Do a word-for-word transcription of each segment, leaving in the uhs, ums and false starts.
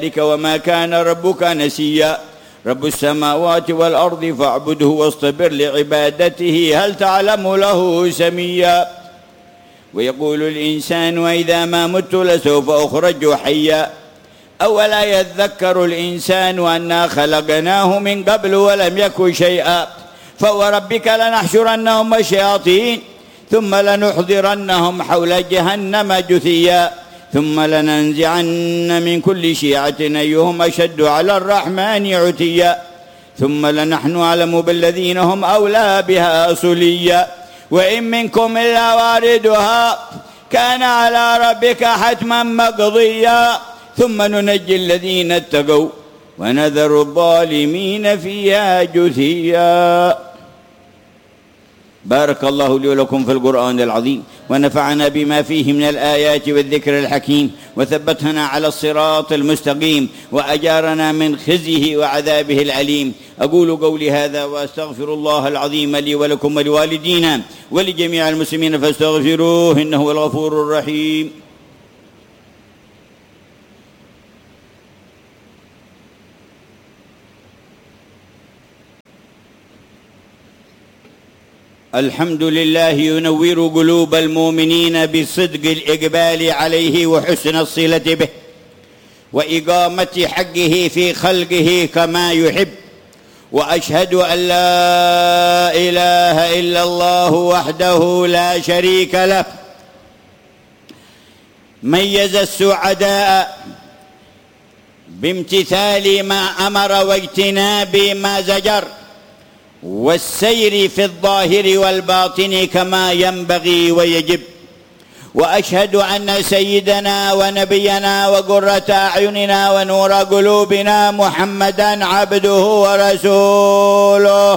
وما كان ربك نسيا. رب السماوات والأرض فاعبده واصطبر لعبادته هل تعلم له سميا. ويقول الإنسان وإذا ما مت لسوف أخرج حيا. أولا يذكر الإنسان أنا خلقناه من قبل ولم يك شيئا. فوربك لنحشرنهم الشياطين ثم لنحضرنهم حول جهنم جثيا ثم لننزعن من كل شيعة أيهم أشد على الرحمن عتيا ثم لنحن أعلم بالذين هم أولى بها صليا وإن منكم إلا واردها كان على ربك حتما مقضيا ثم ننجي الذين اتقوا ونذر الظالمين فيها جثيا. بارك الله لي ولكم في القرآن العظيم ونفعنا بما فيه من الآيات والذكر الحكيم وثبتنا على الصراط المستقيم وأجارنا من خزيه وعذابه العليم. أقول قولي هذا وأستغفر الله العظيم لي ولكم ولوالدينا ولجميع المسلمين فاستغفروه إنه هو الغفور الرحيم. الحمد لله ينور قلوب المؤمنين بصدق الإقبال عليه وحسن الصلة به وإقامة حقه في خلقه كما يحب. وأشهد أن لا إله إلا الله وحده لا شريك له ميز السعداء بامتثال ما أمر واجتناب ما زجر والسير في الظاهر والباطن كما ينبغي ويجب. وأشهد أن سيدنا ونبينا وقرة أعيننا ونور قلوبنا محمدًا عبده ورسوله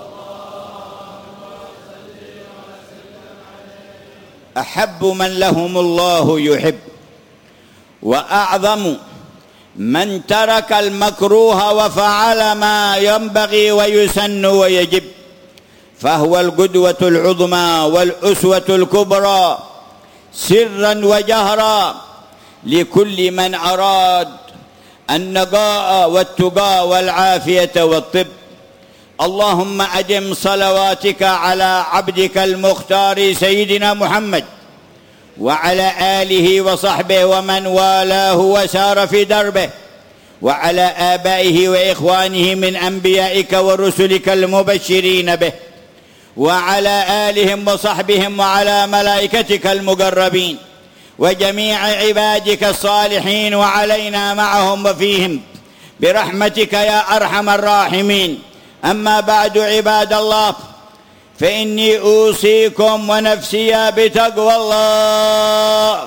أحب من لهم الله يحب وأعظم من ترك المكروه وفعل ما ينبغي ويسن ويجب. فهو القدوة العظمى والأسوة الكبرى سرا وجهرا لكل من أراد النقاء والتقى والعافية والطب. اللهم أدم صلواتك على عبدك المختار سيدنا محمد وعلى آله وصحبه ومن والاه وسار في دربه وعلى آبائه وإخوانه من أنبيائك ورسلك المبشرين به وعلى آلهم وصحبهم وعلى ملائكتك المقربين وجميع عبادك الصالحين وعلينا معهم وفيهم برحمتك يا أرحم الراحمين. أما بعد عباد الله فإني أوصيكم ونفسي بتقوى الله.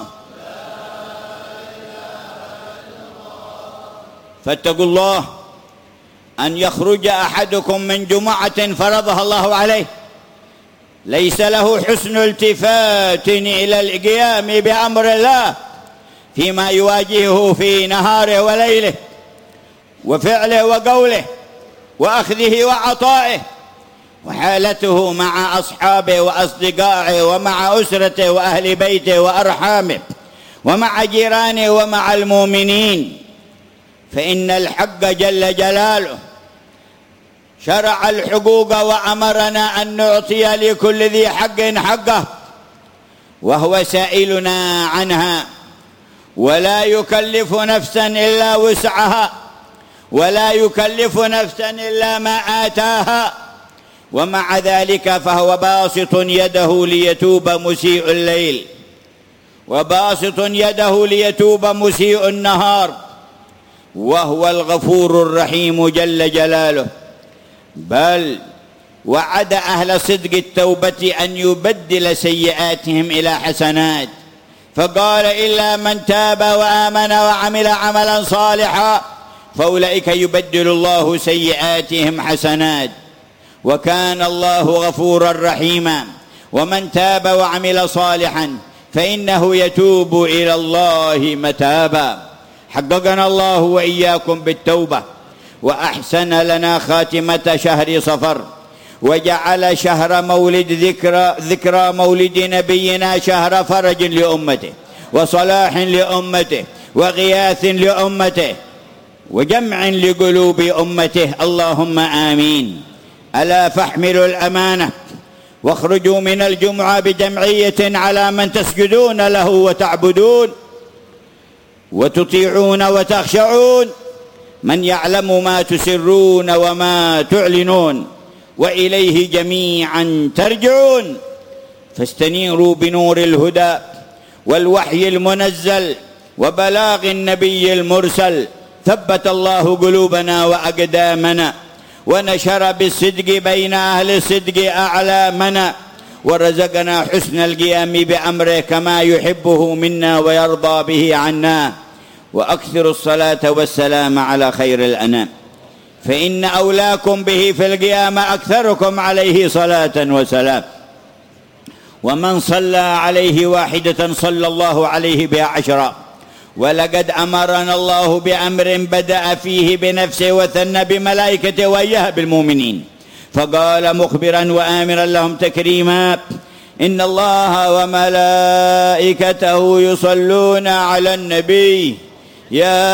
فاتقوا الله أن يخرج أحدكم من جمعة فرضها الله عليه ليس له حسن التفات إلى القيام بأمر الله فيما يواجهه في نهاره وليله وفعله وقوله وأخذه وعطائه وحالته مع أصحابه وأصدقائه ومع أسرته وأهل بيته وأرحامه ومع جيرانه ومع المؤمنين. فإن الحق جل جلاله شرع الحقوق وأمرنا أن نعطي لكل ذي حق حقه وهو سائلنا عنها ولا يكلف نفسا إلا وسعها ولا يكلف نفسا إلا ما آتاها. ومع ذلك فهو باسط يده ليتوب مسيء الليل وباسط يده ليتوب مسيء النهار وهو الغفور الرحيم جل جلاله. بل وعد أهل صدق التوبة أن يبدل سيئاتهم إلى حسنات فقال إلا من تاب وآمن وعمل عملا صالحا فأولئك يبدل الله سيئاتهم حسنات وكان الله غفورا رحيما. ومن تاب وعمل صالحا فإنه يتوب إلى الله متابا. حققنا الله وإياكم بالتوبة وأحسن لنا خاتمة شهر صفر وجعل شهر مولد ذكرى ذكرى مولد نبينا شهر فرج لأمته وصلاح لأمته وغياث لأمته وجمع لقلوب أمته، اللهم آمين. ألا فاحملوا الأمانة واخرجوا من الجمعة بجمعية على من تسجدون له وتعبدون وتطيعون وتخشعون، من يعلم ما تسرون وما تعلنون، وإليه جميعا ترجعون. فاستنيروا بنور الهدى والوحي المنزل وبلاغ النبي المرسل. ثبت الله قلوبنا وأقدامنا، ونشر بالصدق بين أهل الصدق أعلامنا، ورزقنا حسن القيام بأمره كما يحبه منا ويرضى به عنا. وأكثروا الصلاة والسلام على خير الأنام، فإن أولاكم به في القيامة أكثركم عليه صلاة وسلام. ومن صلى عليه واحدة صلى الله عليه بها عشرا. ولقد أمرنا الله بأمر بدأ فيه بنفسه وثنى بملائكته وإياها بالمؤمنين، فقال مخبرا وآمرا لهم تكريما: إن الله وملائكته يصلون على النبي يا